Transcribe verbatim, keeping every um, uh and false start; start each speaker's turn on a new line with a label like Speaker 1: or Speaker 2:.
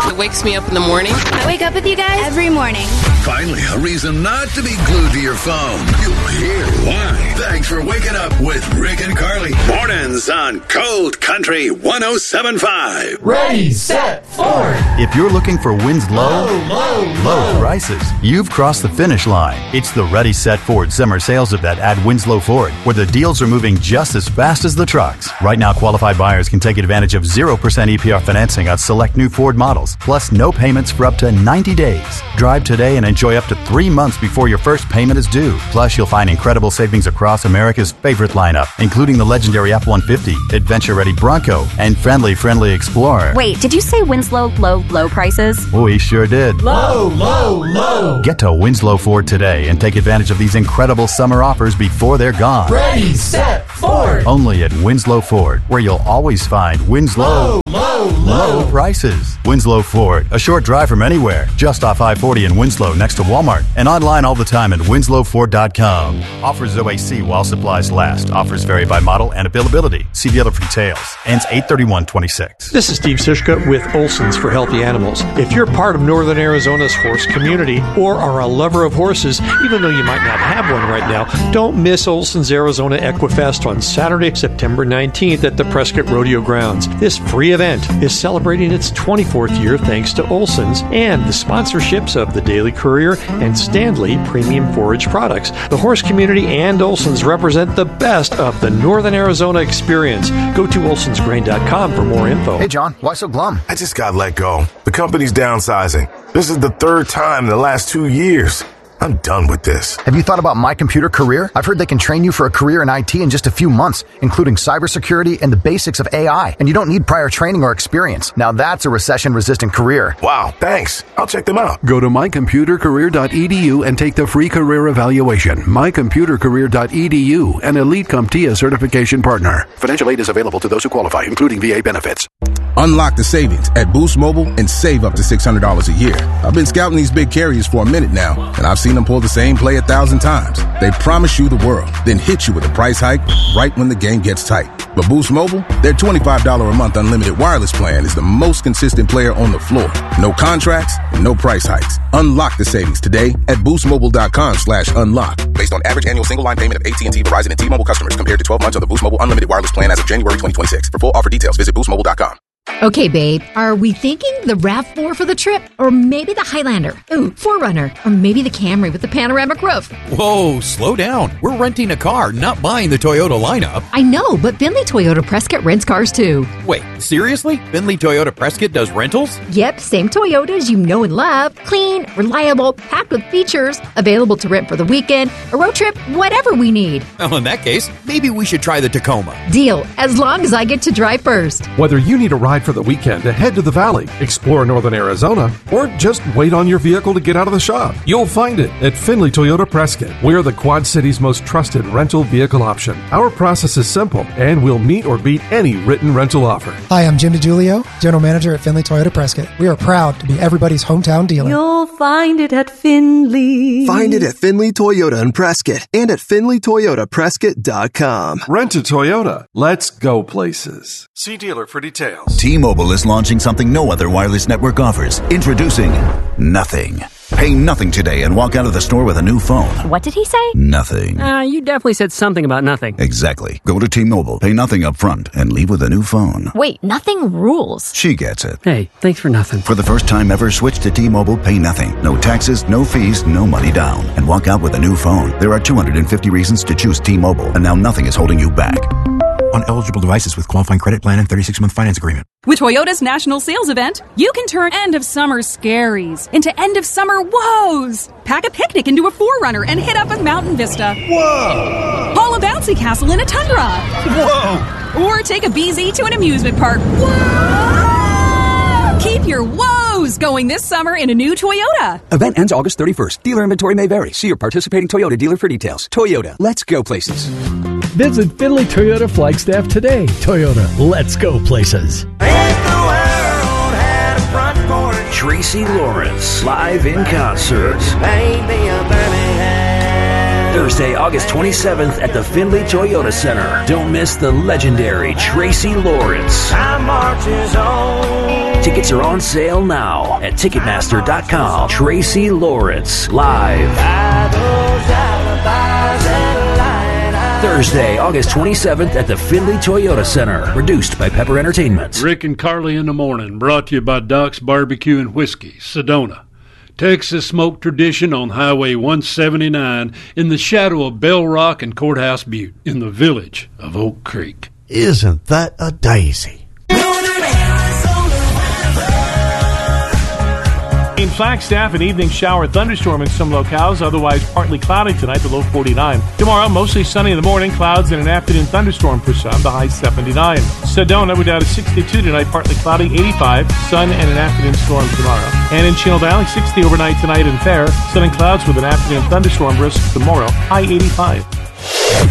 Speaker 1: It wakes me up in the morning.
Speaker 2: I wake up with you guys every morning.
Speaker 3: Finally, a reason not to be glued to your phone. You'll hear why. Thanks for waking up with Rick and Carly. Mornings on Cold Country one oh seven point five.
Speaker 4: Ready, set, Ford.
Speaker 5: If you're looking for wins low,
Speaker 4: low, low,
Speaker 5: low,
Speaker 4: low
Speaker 5: prices, you've crossed the finish line. It's the Ready, Set, Ford summer sales event at Winslow Ford, where the deals are moving just as fast as the trucks. Right now, qualified buyers can take advantage of zero percent A P R financing on select new Ford models, plus no payments for up to ninety days. Drive today and enjoy up to three months before your first payment is due. Plus, you'll find incredible savings across America's favorite lineup, including the legendary F one fifty, adventure-ready Bronco, and friendly, friendly Explorer.
Speaker 6: Wait, did you say Winslow low, low prices?
Speaker 5: We sure did.
Speaker 4: Low, low, low.
Speaker 5: Get to Winslow Ford today and take advantage of these incredible summer offers before they're gone.
Speaker 4: Ready, set, Ford.
Speaker 5: Only at Winslow Ford, where you'll always find Winslow
Speaker 4: low, low, low,
Speaker 5: low prices. Winslow Ford, a short drive from anywhere, just off I forty in Winslow next to Walmart, and online all the time at winslow ford dot com. Offers O A C while supplies last. Offers vary by model and availability. See dealer for details. Ends eight thirty-one twenty-six.
Speaker 7: This is Steve Sischka with Olson's for Healthy Animals. If you're part of Northern Arizona's horse community or are a lover of horses, even though you might not have one right now, don't miss Olson's Arizona Equifest on Saturday, September nineteenth at the Prescott Rodeo Grounds. This free event is celebrating its twenty-fourth year thanks to Olson's and the sponsorships of the Daily Courier and Stanley Premium Forage Products. The horse community and Olson's represent the best of the Northern Arizona experience. Go to olsons grain dot com for more info.
Speaker 8: Hey, John, why so glum?
Speaker 9: I just got let go. The company's downsizing. This is the third time in the last two years. I'm done with this.
Speaker 8: Have you thought about My Computer Career? I've heard they can train you for a career in I T in just a few months, including cybersecurity and the basics of A I. And you don't need prior training or experience. Now that's a recession-resistant career.
Speaker 9: Wow, thanks. I'll check them out.
Speaker 10: Go to my computer career dot e d u and take the free career evaluation. my computer career dot e d u, an Elite CompTIA certification partner. Financial aid is available to those who qualify, including V A benefits.
Speaker 11: Unlock the savings at Boost Mobile and save up to six hundred dollars a year. I've been scouting these big carriers for a minute now, and I've seen them pull the same play a thousand times. They promise you the world, then hit you with a price hike right when the game gets tight. But Boost Mobile, their twenty-five dollars a month unlimited wireless plan is the most consistent player on the floor. No contracts and no price hikes. Unlock the savings today at boost mobile dot com slash unlock. Based on average annual single line payment of A T and T, Verizon, and T-Mobile customers compared to twelve months of the Boost Mobile unlimited wireless plan as of January twenty twenty-six. For full offer details, visit boost mobile dot com.
Speaker 12: Okay, babe, are we thinking the RAV four for the trip? Or maybe the Highlander? Ooh, four runner. Or maybe the Camry with the panoramic roof?
Speaker 13: Whoa, slow down. We're renting a car, not buying the Toyota lineup.
Speaker 12: I know, but Finley Toyota Prescott rents cars too.
Speaker 13: Wait, seriously? Finley Toyota Prescott does rentals?
Speaker 12: Yep, same Toyotas you know and love. Clean, reliable, packed with features. Available to rent for the weekend, a road trip, whatever we need.
Speaker 13: Well, in that case, maybe we should try the Tacoma.
Speaker 12: Deal, as long as I get to drive first.
Speaker 14: Whether you need a ride for the weekend to head to the valley, explore northern Arizona, or just wait on your vehicle to get out of the shop, you'll find it at Finley Toyota Prescott. We're the Quad City's most trusted rental vehicle option. Our process is simple, and we'll meet or beat any written rental offer.
Speaker 15: Hi, I'm Jim DiGiulio, General Manager at Finley Toyota Prescott. We are proud to be everybody's hometown dealer.
Speaker 16: You'll find it at Finley.
Speaker 17: Find it at Finley Toyota in Prescott and at finley toyota prescott dot com.
Speaker 14: Rent a Toyota. Let's go places. See dealer for details.
Speaker 18: T-Mobile is launching something no other wireless network offers. Introducing Nothing. Pay nothing today and walk out of the store with a new phone.
Speaker 6: What did he say?
Speaker 18: Nothing.
Speaker 19: Uh, you definitely said something about nothing.
Speaker 18: Exactly. Go to T-Mobile, pay nothing up front, and leave with a new phone.
Speaker 6: Wait, nothing rules.
Speaker 18: She gets it.
Speaker 19: Hey, thanks for nothing.
Speaker 18: For the first time ever, switch to T-Mobile, pay nothing. No taxes, no fees, no money down. And walk out with a new phone. There are two hundred fifty reasons to choose T-Mobile, and now nothing is holding you back.
Speaker 20: On eligible devices with qualifying credit plan and thirty-six month finance agreement.
Speaker 21: With Toyota's national sales event, you can turn end-of-summer scaries into end-of-summer woes. Pack a picnic into a four runner and hit up a mountain vista.
Speaker 22: Whoa!
Speaker 21: Haul a bouncy castle in a Tundra.
Speaker 22: Whoa!
Speaker 21: Or take a B Z to an amusement park. Whoa! Keep your woes going this summer in a new Toyota.
Speaker 23: Event ends August thirty-first. Dealer inventory may vary. See your participating Toyota dealer for details. Toyota, let's go places.
Speaker 24: Visit Finley Toyota Flagstaff today. Toyota, let's go places.
Speaker 25: Tracy Lawrence, live in concert.
Speaker 1: Thursday, August twenty-seventh at the Findlay Toyota Center. Don't miss the legendary Tracy Lawrence.
Speaker 2: Time marches on.
Speaker 1: Tickets are on sale now at Ticketmaster dot com. Tracy Lawrence, live. Thursday, August twenty-seventh at the Findlay Toyota Center. Produced by Pepper Entertainment.
Speaker 3: Rick and Carly in the Morning, brought to you by Doc's Barbecue and Whiskey, Sedona. Texas smoke tradition on Highway one seventy-nine in the shadow of Bell Rock and Courthouse Butte in the village of Oak Creek.
Speaker 4: Isn't that a daisy?
Speaker 25: In Flagstaff, an evening shower thunderstorm in some locales, otherwise partly cloudy tonight, the low forty-nine. Tomorrow, mostly sunny in the morning, clouds and an afternoon thunderstorm for some, the high seventy-nine. Sedona, we're down to sixty-two tonight, partly cloudy, eighty-five, sun and an afternoon storm tomorrow. And in Chino Valley, sixty overnight tonight and fair, sun and clouds with an afternoon thunderstorm risk tomorrow, high eighty-five.